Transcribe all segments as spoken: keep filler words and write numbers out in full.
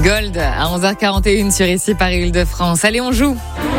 Gold à onze heures quarante et une sur Ici Paris Île-de-France. Allez, on joue.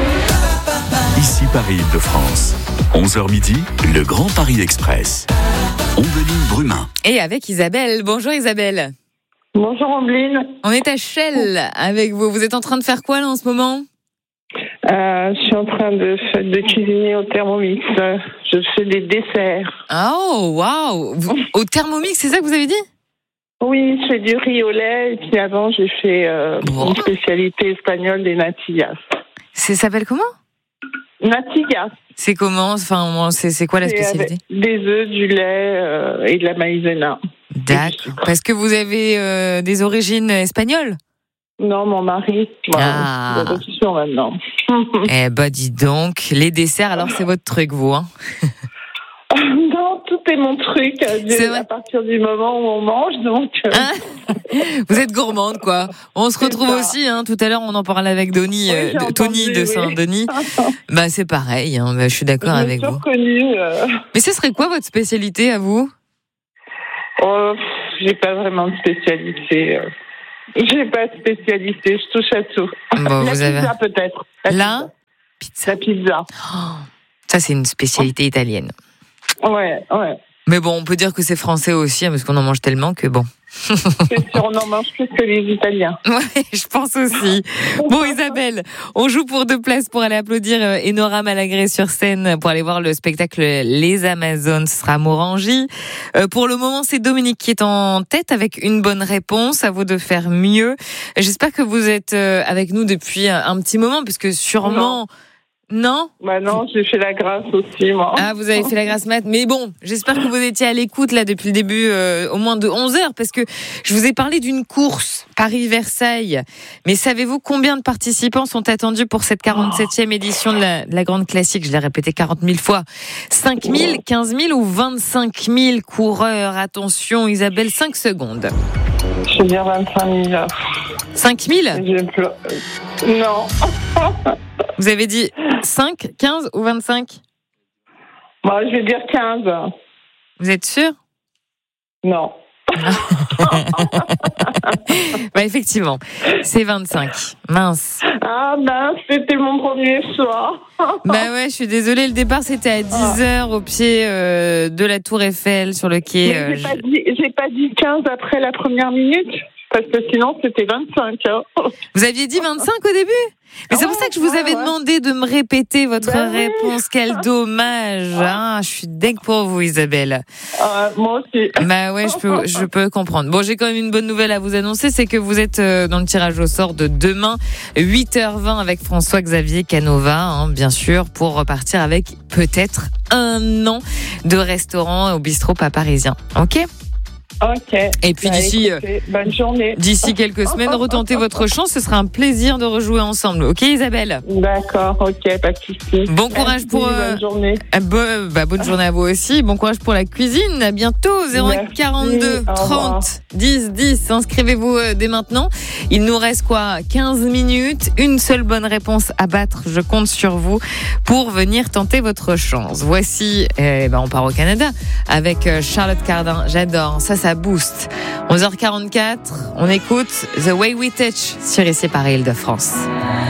Ici Paris Île-de-France. onze heures midi, le Grand Paris Express. Ombeline Brumin. Et avec Isabelle. Bonjour Isabelle. Bonjour Ombeline. On est à Chelles avec vous. Vous êtes en train de faire quoi là en ce moment ? Euh, je suis en train de, de cuisiner au Thermomix. Je fais des desserts. Oh, waouh. Au Thermomix, c'est ça que vous avez dit ? Oui, je fais du riz au lait. Et puis avant, j'ai fait euh, Bon. une spécialité espagnole des natillas. Ça s'appelle comment ? Natillas. C'est comment ? Enfin, c'est, c'est quoi la C'est spécialité ? avec des œufs, du lait euh, et de la maïzena. D'accord. Parce que vous avez euh, des origines espagnoles ? Non, mon mari. Bon, Ah. c'est sûr maintenant. Eh ben, dis donc, les desserts, alors c'est votre truc, vous, hein ? Non, tout est mon truc. C'est vrai. À partir du moment où on mange, donc. euh, Hein ? Vous êtes gourmande, quoi. On se C'est retrouve ça. aussi, hein. Tout à l'heure, on en parlait avec Denis, Oui, euh, j'ai de- entendu, Tony de oui. Saint-Denis. Bah, c'est pareil, hein. Bah, je suis d'accord je me avec suis vous. reconnue, euh, Mais ce serait quoi votre spécialité à vous ? Oh, pff, j'ai pas vraiment de spécialité. euh. J'ai pas de spécialité, je touche à tout. Bon, la vous avez- pizza peut-être. La Là, pizza. pizza. La pizza. Oh, ça, c'est une spécialité italienne. Ouais, ouais. Mais bon, on peut dire que c'est français aussi, hein, parce qu'on en mange tellement que bon. C'est sûr, on en mange plus que les Italiens. Ouais, je pense aussi. Bon, Isabelle, on joue pour deux places pour aller applaudir euh, Enora Malagré sur scène pour aller voir le spectacle Les Amazones. Ce sera à Morangy. Euh, pour le moment, c'est Dominique qui est en tête avec une bonne réponse. À vous de faire mieux. J'espère que vous êtes euh, avec nous depuis un, un petit moment, parce que sûrement... Non ? Bah non, j'ai fait la grâce aussi, moi. Ah, vous avez fait la grasse mat. Mais bon, j'espère que vous étiez à l'écoute là depuis le début, euh, au moins de onze heures, parce que je vous ai parlé d'une course Paris-Versailles. Mais savez-vous combien de participants sont attendus pour cette quarante-septième édition de la, de la grande classique ? Je l'ai répété quarante mille fois. cinq mille, quinze mille ou vingt-cinq mille coureurs ? Attention, Isabelle, cinq secondes. Je vais dire vingt-cinq mille. cinq mille ? J'ai peur. Non. Vous avez dit cinq, quinze ou vingt-cinq ? Moi, je vais dire quinze. Vous êtes sûr ? Non. Bah effectivement, c'est vingt-cinq. Mince. Ah ben, c'était mon premier choix. Bah ouais, je suis désolée. Le départ, c'était à dix heures au pied euh, de la Tour Eiffel sur le quai. Mais euh, j'ai, pas je- dit, j'ai pas dit quinze après la première minute, parce que sinon c'était vingt-cinq. Hein. Vous aviez dit vingt-cinq au début ? Mais c'est pour ça que je vous Ouais, avais ouais. demandé de me répéter votre Ben oui. réponse. Quel dommage. Ah, je suis deg pour vous, Isabelle. Euh, moi aussi. Bah ouais, je peux, je peux comprendre. Bon, j'ai quand même une bonne nouvelle à vous annoncer, c'est que vous êtes euh, dans le tirage au sort de demain, huit heures vingt avec François-Xavier Canova, hein, bien sûr, pour repartir avec peut-être un an de restaurant au bistrot pas parisien. Ok ? Ok. Et puis Bah, d'ici, euh, écoutez, bonne journée. d'ici quelques semaines, retentez votre chance. Ce sera un plaisir de rejouer ensemble. Ok, Isabelle ? D'accord, ok, pas de souci. Bon courage Merci, pour, euh, bonne journée. Ah, bo- bah, bonne journée à vous aussi. Bon courage pour la cuisine. À bientôt. zéro un quarante-deux Merci, au revoir. trente dix dix. Inscrivez-vous euh, dès maintenant. Il nous reste quoi ? quinze minutes. Une seule bonne réponse à battre. Je compte sur vous pour venir tenter votre chance. Voici, eh ben, on part au Canada avec euh, Charlotte Cardin. J'adore. Ça, ça booste. onze heures quarante-quatre. On écoute The Way We Touch sur Ici Paris Île-de-France.